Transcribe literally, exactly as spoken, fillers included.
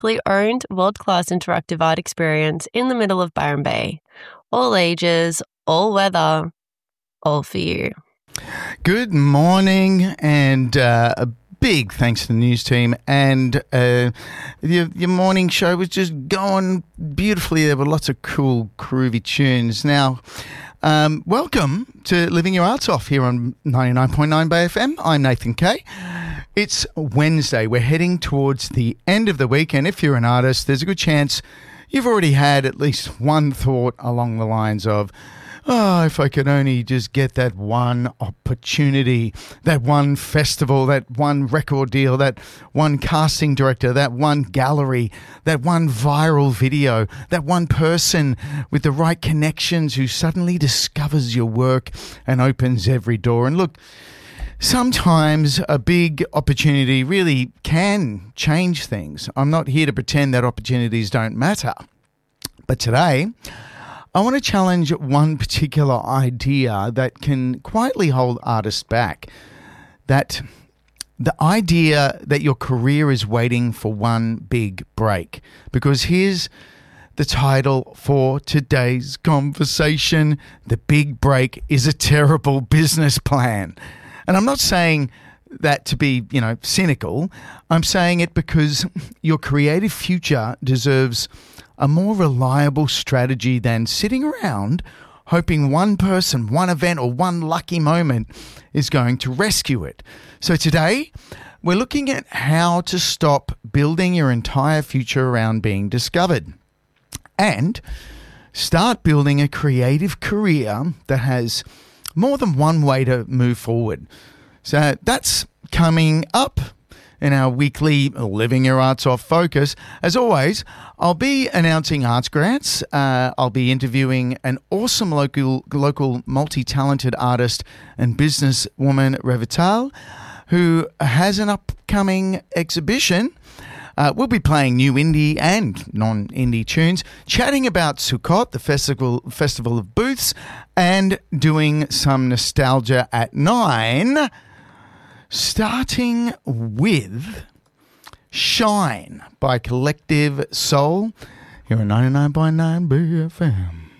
locally owned, world-class interactive art experience in the middle of Byron Bay. All ages, all weather, all for you. Good morning, and uh, a big thanks to the news team. And uh, your, your morning show was just going beautifully. There were lots of cool, groovy tunes. Now, um, welcome to Living Your Arts Off here on ninety-nine point nine Bay F M. I'm Nathan Kay. It's Wednesday. We're heading towards the end of the week, and if you're an artist, there's a good chance you've already had at least one thought along the lines of, oh, if I could only just get that one opportunity, that one festival, that one record deal, that one casting director, that one gallery, that one viral video, that one person with the right connections who suddenly discovers your work and opens every door. And look, sometimes a big opportunity really can change things. I'm not here to pretend that opportunities don't matter. But today, I want to challenge one particular idea that can quietly hold artists back. That the idea that your career is waiting for one big break. Because here's the title for today's conversation: The Big Break is a Terrible Business Plan. And I'm not saying that to be, you know, cynical. I'm saying it because your creative future deserves a more reliable strategy than sitting around hoping one person, one event, or one lucky moment is going to rescue it. So today, we're looking at how to stop building your entire future around being discovered and start building a creative career that has more than one way to move forward. So that's coming up in our weekly Living Your Arts Off focus. As always, I'll be announcing arts grants. Uh, I'll be interviewing an awesome local, local multi-talented artist and businesswoman, Revital, who has an upcoming exhibition. Uh, we'll be playing new indie and non-indie tunes, chatting about Sukkot, the festival festival of booths, and doing some nostalgia at nine, starting with Shine by Collective Soul here on ninety-nine point nine B F M.